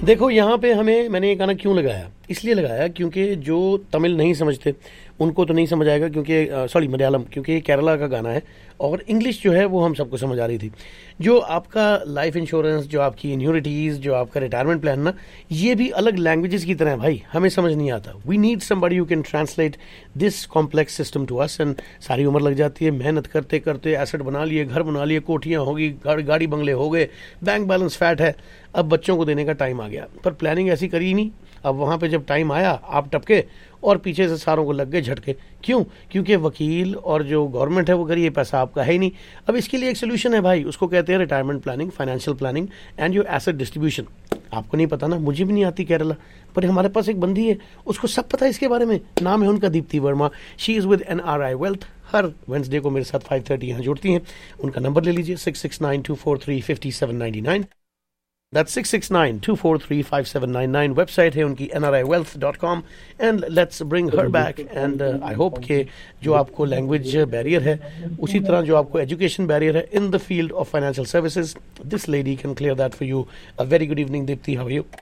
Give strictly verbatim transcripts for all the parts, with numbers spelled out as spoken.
देखो यहाँ पे हमें मैंने ये गाना क्यों लगाया, इसलिए लगाया क्योंकि जो तमिल नहीं समझते उनको तो नहीं समझ आएगा, क्योंकि सॉरी मलयालम, क्योंकि ये केरला का गाना है और इंग्लिश जो है वो हम सबको समझ आ रही थी। जो आपका लाइफ इंश्योरेंस, जो आपकी इन्योरिटीज़, जो आपका रिटायरमेंट प्लान ना, ये भी अलग लैंग्वेजेस की तरह है भाई, हमें समझ नहीं आता। We need somebody you can translate this complex system to us. And सारी उम्र लग जाती है मेहनत करते करते, एसेट बना लिए, घर बना लिए, कोठियाँ होगी, गाड़ी गाड़ी बंगले हो गए, बैंक बैलेंस फैट है, अब बच्चों को देने का टाइम आ गया, पर प्लानिंग ऐसी करी ही नहीं। अब वहाँ पे जब टाइम आया आप टपके और पीछे से सारों को लग गए झटके। क्यों? क्योंकि वकील और जो गवर्नमेंट है वो करिए, पैसा आपका है ही नहीं। अब इसके लिए एक सोल्यूशन है भाई, उसको कहते हैं retirement planning, financial planning and your asset distribution. आपको नहीं पता ना, मुझे भी नहीं आती केरला, पर हमारे पास एक बंदी है उसको सब पता है इसके बारे में। नाम है उनका Deepti Verma. She is with N R I wealth. Her Wednesday को मेरे साथ फाइव थर्टी यहाँ जुड़ती हैं। उनका नंबर ले लीजिए six six nine to four three fifty seven ninety nine. That's six six nine two four three five seven nine nine. Website है उनकी N R I wealth dot com. And let's bring her back. And uh, I hope कि जो आपको language barrier है, उसी तरह जो आपको education barrier है in the field of financial services, this lady can clear that for you. A very good evening, Deepti. How are you?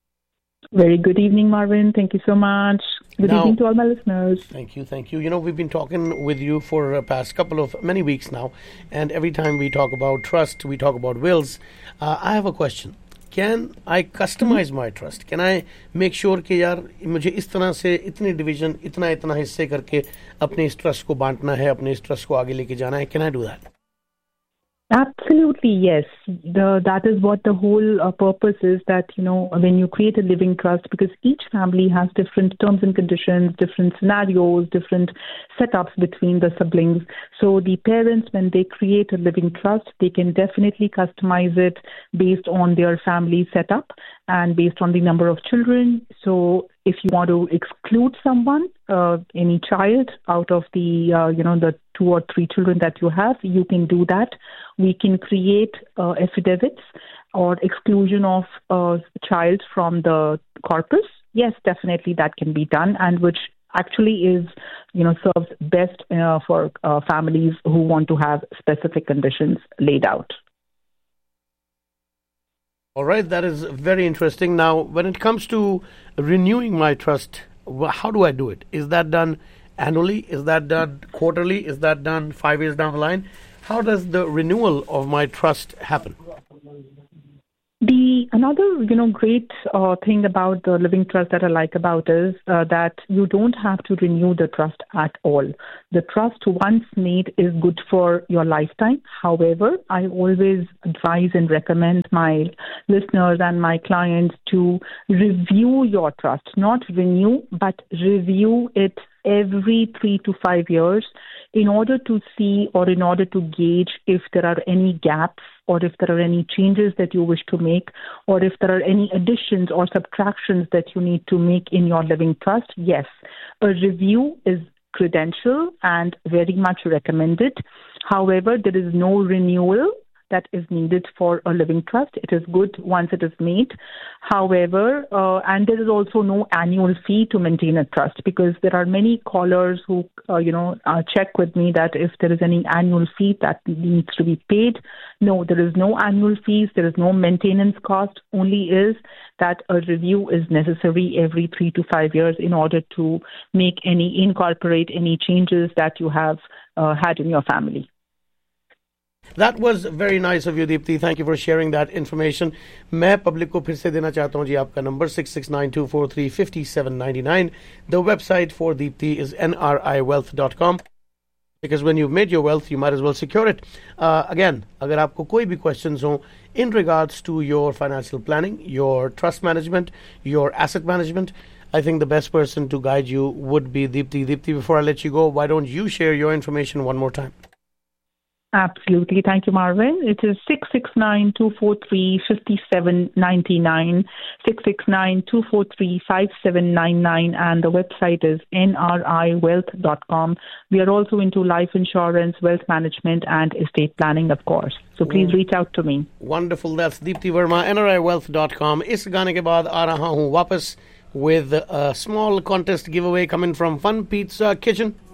Very good evening, Marvin. Thank you so much. Good now, evening to all my listeners. Thank you, thank you. You know, we've been talking with you for a past couple of many weeks now, and every time we talk about trust, we talk about wills. Uh, I have a question. Can I customize my trust? Can I make sure कि यार मुझे इस तरह से इतनी division, इतना इतना हिस्से करके अपने इस ट्रस्ट को बांटना है, अपने इस ट्रस्ट को आगे लेके जाना है? Can I do that? Absolutely, yes. The, that is what the whole uh, purpose is, that, you know, when you create a living trust, because each family has different terms and conditions, different scenarios, different setups between the siblings. So the parents, when they create a living trust, they can definitely customize it based on their family setup and based on the number of children. So if you want to exclude someone, uh, any child out of the, uh, you know, the two or three children that you have, you can do that. We can create uh, affidavits or exclusion of a child from the corpus. Yes, definitely that can be done, and which actually is, you know, serves best uh, for uh, families who want to have specific conditions laid out. All right, that is very interesting. Now, when it comes to renewing my trust, how do I do it? Is that done annually? Is that done quarterly? Is that done five years down the line? How does the renewal of my trust happen? The another, you know, great uh, thing about the living trust that I like about is uh, that you don't have to renew the trust at all. The trust once made is good for your lifetime. However, I always advise and recommend my listeners and my clients to review your trust, not renew, but review it every three to five years in order to see or in order to gauge if there are any gaps or if there are any changes that you wish to make or if there are any additions or subtractions that you need to make in your living trust. Yes, a review is credential and very much recommended. However, there is no renewal that is needed for a living trust. It is good once it is made. However, uh, and there is also no annual fee to maintain a trust, because there are many callers who, uh, you know, uh, check with me that if there is any annual fee that needs to be paid. No, there is no annual fees. There is no maintenance cost. Only is that a review is necessary every three to five years in order to make any, incorporate any changes that you have uh, had in your family. That was very nice of you, Deepti. Thank you for sharing that information. मैं public को फिर से देना चाहता हूँ जी आपका number six six nine two four three five seven nine nine. The website for Deepti is N R I wealth dot com. Because when you've made your wealth, you might as well secure it. Uh, again, अगर आपको कोई भी questions हो in regards to your financial planning, your trust management, your asset management, I think the best person to guide you would be Deepti. Deepti, before I let you go, why don't you share your information one more time? Absolutely. Thank you, Marvin. It is six six nine two four three five seven nine nine, six six nine two four three five seven nine nine, and the website is N R I wealth dot com. We are also into life insurance, wealth management, and estate planning, of course. So please reach out to me. Wonderful. That's Deepti Verma, N R I wealth dot com. इस गाने के बाद आ रहा हूँ वापस with a small contest giveaway coming from Fun Pizza Kitchen.